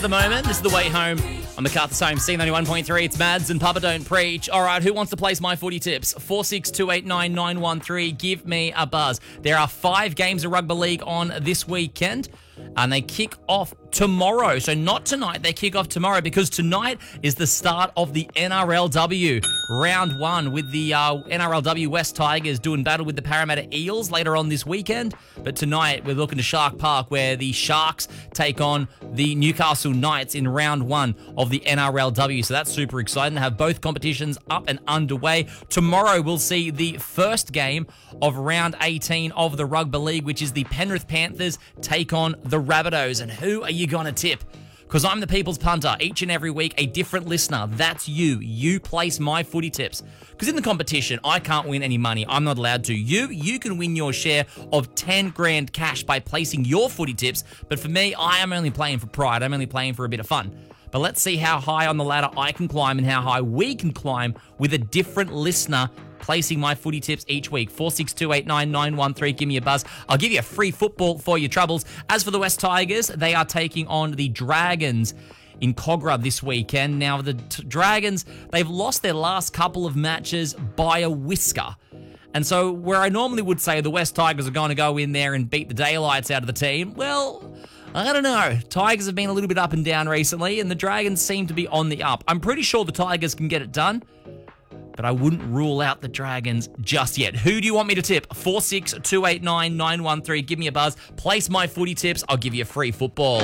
the moment. This is The Way Home on MacArthur's Home, C91.3. It's Mads and Papa Don't Preach. All right, who wants to place my footy tips? 46289913. Give me a buzz. There are 5 games of rugby league on this weekend, and they kick off tomorrow. So not tonight, they kick off tomorrow because tonight is the start of the NRLW. Round 1 with the NRLW West Tigers doing battle with the Parramatta Eels later on this weekend. But tonight we're looking to Shark Park where the Sharks take on the Newcastle Knights in round 1 of the NRLW. So that's super exciting to have both competitions up and underway. Tomorrow we'll see the first game of round 18 of the Rugby League, which is the Penrith Panthers take on the Rabbitohs. And who are you going to tip? Because I'm the People's Punter. Each and every week, a different listener. That's you. You place my footy tips. Because in the competition, I can't win any money. I'm not allowed to. You can win your share of 10 grand cash by placing your footy tips. But for me, I am only playing for pride. I'm only playing for a bit of fun. But let's see how high on the ladder I can climb and how high we can climb with a different listener placing my footy tips each week. 46289913. Give me a buzz. I'll give you a free football for your troubles. As for the West Tigers, they are taking on the Dragons in Cogra this weekend. Now, the Dragons, they've lost their last couple of matches by a whisker. And so where I normally would say the West Tigers are going to go in there and beat the daylights out of the team, well, I don't know. Tigers have been a little bit up and down recently, and the Dragons seem to be on the up. I'm pretty sure the Tigers can get it done, but I wouldn't rule out the Dragons just yet. Who do you want me to tip? 46289913. Give me a buzz. Place my footy tips. I'll give you a free football.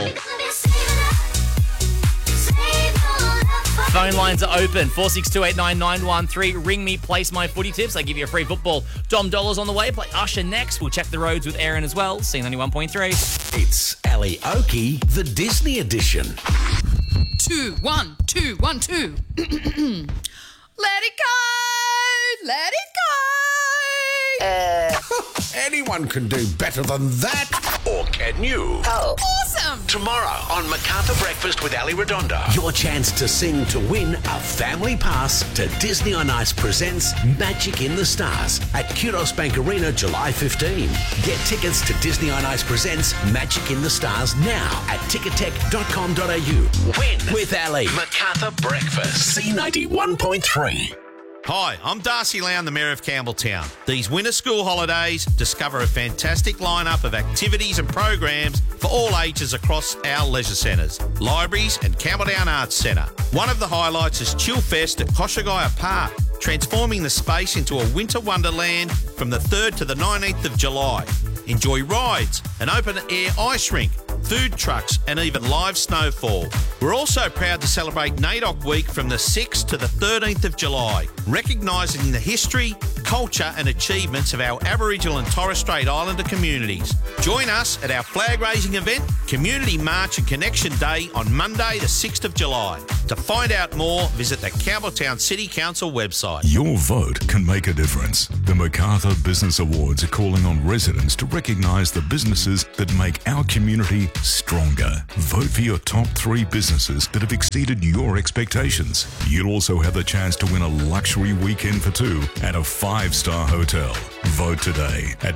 Phone lines are open. 46289913. Ring me. Place my footy tips. I give you a free football. Dom Dollars on the way. Play Usher next. We'll check the roads with Aaron as well. C91.3. It's Ali Oki, the Disney edition. 2, 1, 2, 1, 2. Let it go! Let it go! Anyone can do better than that. Or can you? Oh, awesome! Tomorrow on MacArthur Breakfast with Ali Redonda, your chance to sing to win a family pass to Disney on Ice presents Magic in the Stars at Kudos Bank Arena July 15. Get tickets to Disney on Ice presents Magic in the Stars now at ticketek.com.au. Win with Ali. MacArthur Breakfast. C91.3. Hi, I'm Darcy Lown, the Mayor of Campbelltown. These winter school holidays, discover a fantastic lineup of activities and programs for all ages across our leisure centres, libraries and Campbelltown Arts Centre. One of the highlights is Chill Fest at Koshigaya Park, transforming the space into a winter wonderland from the 3rd to the 19th of July. Enjoy rides, an open-air ice rink, food trucks and even live snowfall. We're also proud to celebrate NAIDOC Week from the 6th to the 13th of July, recognising the history, culture and achievements of our Aboriginal and Torres Strait Islander communities. Join us at our flag-raising event, Community March and Connection Day on Monday the 6th of July. To find out more, visit the Campbelltown City Council website. Your vote can make a difference. The MacArthur Business Awards are calling on residents to recognise the businesses that make our community stronger. Vote for your top 3 businesses that have exceeded your expectations. You'll also have the chance to win a luxury weekend for 2 at a 5-star hotel. Vote today at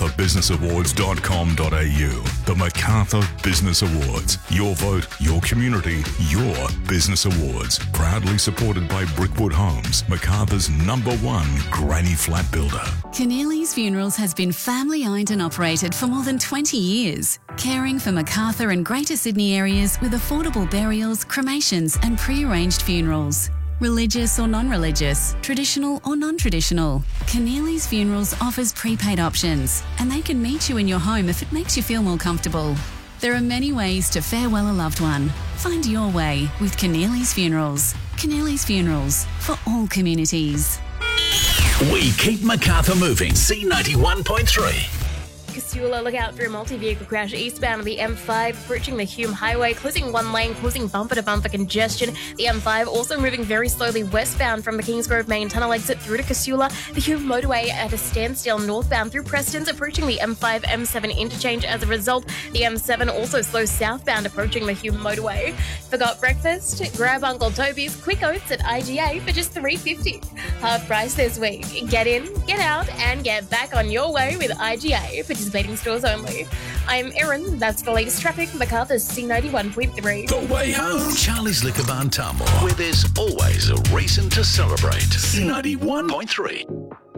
macarthurbusinessawards.com.au. The MacArthur Business Awards. Your vote, your community, your business awards. Proudly supported by Brickwood Homes, MacArthur's #1 granny flat builder. Keneally's Funerals has been family owned and operated for more than 20 years, caring for Macarthur and Greater Sydney areas with affordable burials, cremations and pre-arranged funerals. Religious or non-religious, traditional or non-traditional. Keneally's Funerals offers prepaid options, and they can meet you in your home if it makes you feel more comfortable. There are many ways to farewell a loved one. Find your way with Keneally's Funerals. Keneally's Funerals, for all communities. We keep MacArthur moving. C91.3. Casula, look out for a multi-vehicle crash eastbound on the M5, approaching the Hume Highway, closing one lane, causing bumper-to-bumper congestion. The M5 also moving very slowly westbound from the Kingsgrove main tunnel exit through to Casula. The Hume motorway at a standstill northbound through Prestons, approaching the M5, M7 interchange. As a result, the M7 also slows southbound, approaching the Hume motorway. Forgot breakfast? Grab Uncle Toby's Quick Oats at IGA for just $3.50. Half price this week. Get in, get out, and get back on your way with IGA for participating stores only. I'm Erin. That's the latest traffic. MacArthur's C91.3. The way home. Charlie's Liquor Barn Tamworth, where there's always a reason to celebrate. 91.3.